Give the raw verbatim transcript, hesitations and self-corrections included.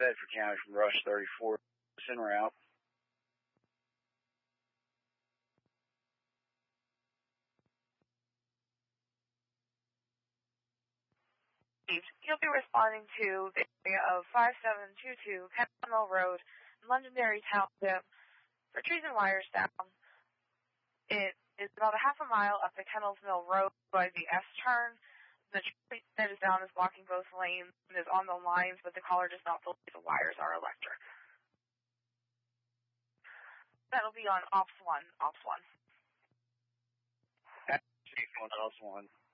Bedford County from Rush thirty-four. It's en route. You'll be responding to the area of five seven two two Kennel Mill Road in Londonderry Township for trees and wires down. It is about a half a mile up the Kennels Mill Road by the S-turn. The tree that is down is blocking both lanes and is on the lines, but the caller does not believe the wires are electric. That'll be on Ops one, Ops one. Chief on Ops one.